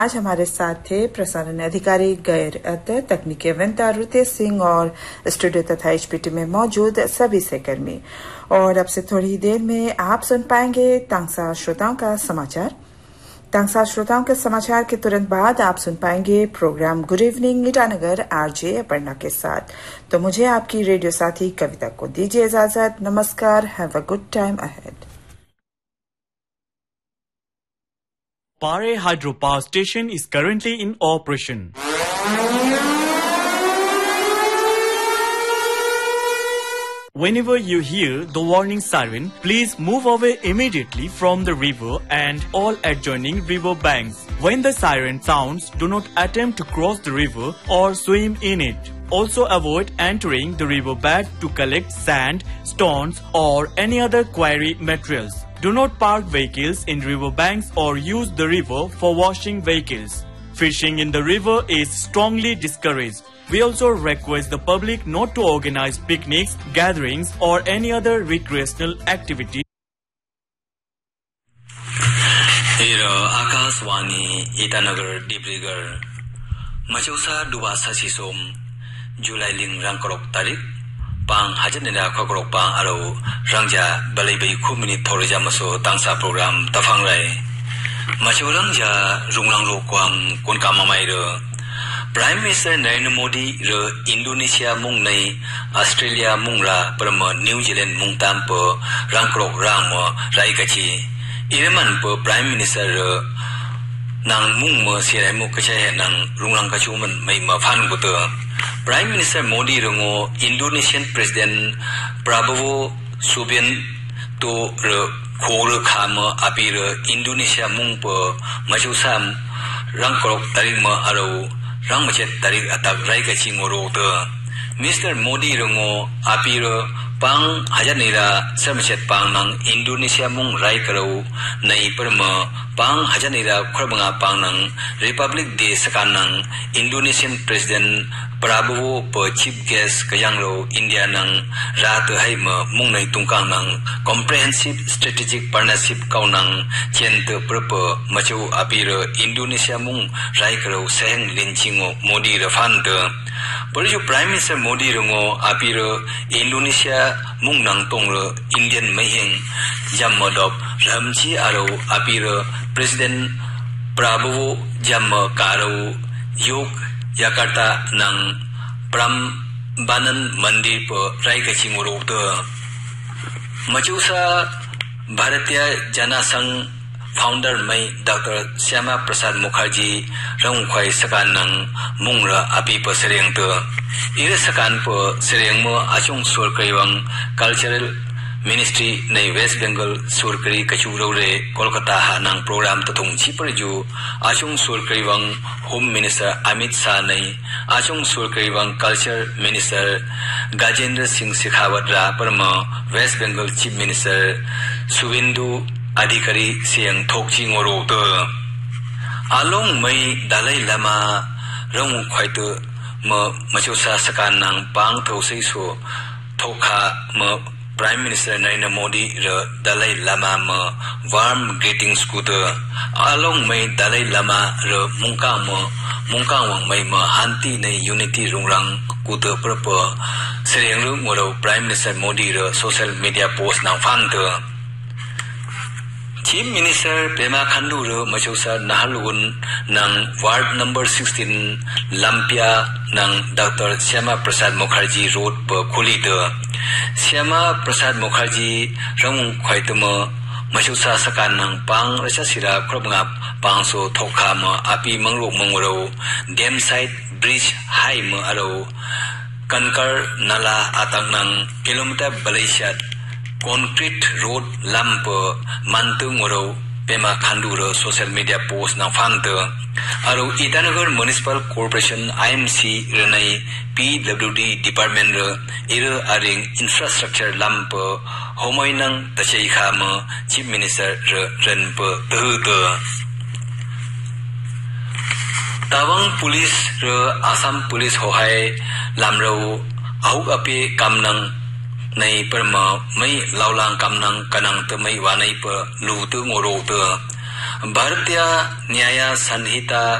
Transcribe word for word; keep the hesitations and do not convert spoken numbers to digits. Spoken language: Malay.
आज हमारे साथ थे प्रसारण अधिकारी गैर अत, तकनीकी वंता रुतेश सिंह और स्टूडियो तथा एचपीटी में मौजूद सभी सहकर्मी। और अब से थोड़ी देर में आप सुन पाएंगे तांगसा श्रोताओं का समाचार। तांगसा श्रोताओं के समाचार के तुरंत बाद आप सुन पाएंगे प्रोग्राम गुड इवनिंग ईटानगर आरजे अपर्णा के साथ। तो मुझे आपकी रेडियो साथी कविता को दीजिए इजाजत। नमस्कार। Have a good time ahead. Pare Hydropower Station is currently in operation. Whenever you hear the warning siren, please move away immediately from the river and all adjoining river banks. When the siren sounds, do not attempt to cross the river or swim in it. Also avoid entering the riverbed to collect sand, stones or any other quarry materials. Do not park vehicles in riverbanks or use the river for washing vehicles. Fishing in the river is strongly discouraged. We also request the public not to organize picnics, gatherings or any other recreational activity. Hero Akaswani Itanagar Dibrigar Machusa Dubasa Sisom July Ling Rankorok Tarik Pang Hajanina Kokorok Pang Aro Rangja Balibay Kumini Torija Maso Tangsa Program Tafang Rai Machurangja Runglang Lokwang Kunkama Mairo Prime Minister Narendra Modi Re Indonesia Mung Nei Australia Mungra Perma New Zealand Mung Tampo Rangkrok Rangmo Raikachi Ireman Po Prime Minister Re Nang Mung Mo Sirai Mo Kacaya Nang Runglang Kachuman Mai Ma Phan Buto Prime Minister Modi Rungo Indonesian President Prabowo Subianto Re Khore Khama Apira Indonesia Mung Po Majusam Rangkrok Tarik Ma Aro Rangmachet Tarik Atak Raika Chingoro Mister Modi Rungo Apira Pang Hajanira Samachet Pang Nang Indonesia Mung Raikaro Nai Perma Pang Hajanira Krabanga Pang Nang Republic Day Sakanang Indonesian President Prabowo Per Chief Guest Kayangro India Nang Rat Haima Mung Nai Tungkang Nang Comprehensive Strategic Partnership Kau Nang Chent Perpa Macho Apira Indonesia Mung Raikaro Seheng Linchingo Modi Rafante Perju Prime Minister Modi Rungo Apira Indonesia Mung Nang Tongro Indian Mahing Jammadop Ramchi Aro Apira President Prabowo Jamma Karo Yok Jakarta Nang Prambanan Mandir Po Raika Chingoro Machusa Bharatiya Janasang Founder Mai Doctor Syama Prasad Mukherjee Rang Khwai Sakan Nang Mungra Api Po Sereng To Ira Sakan Po Sereng Mo Achung Surkaiwang Cultural Ministry Nei West Bengal Surkari Kachuro Re Kolkata Hanang Program Tatung Chiparju Achung Surkaiwang Home Minister Amit Shah Nei Achung Surkaiwang Culture Minister Gajendra Singh Shekhawat Ra Parma West Bengal Chief Minister Suvendu Adhikari Siang Thokchi Ngoro To Along Mai Dalai Lama Rang Khwai Ma Machusa Sakan Nang Pang Thosei So Thokha Ma Prime Minister Narendra Modi Re Dalai Lama Ma warm greetings Kuta Along Mai Dalai Lama Re Mungkang Ma Mungkang Wang Mai Ma Hanti Nei Unity Rungrang Kuta Perpa Sereng Rung Ngoro Prime Minister Modi Re social media post Nang Fanta Chief Minister Pema Khandu Re Machusa Nahalun Nang Ward Number sixteen Lampia Nang Doctor Syama Prasad Mukherjee Road Per Khulida Syama Prasad Mukherjee Rang Khwaitama Machusa Sakan Nang Pang Rasasira Krobngap Pangso Thokama Api Mangrok Mangro Dam Side Bridge High Ma Aro Kankar Nala Atang Nang Kilometer Balayshat Concrete Road Lamp Mantu Ngoro Pema Khandura social media post Nang Fanta Aro Itanagar Municipal Corporation I M C Renai P W D Department Ira Aring Infrastructure Lamp Homoy Nang Tachai Khama Chief Minister Renpa Tuhuta Tawang Police Assam Police Hohai Lamro Ahuk Api Kamnang Nei Perma Mai Laulang Kamnang Kanang Te Mai Wanai Per Lu Tu Ngoro Te भारतीय न्याय संहिता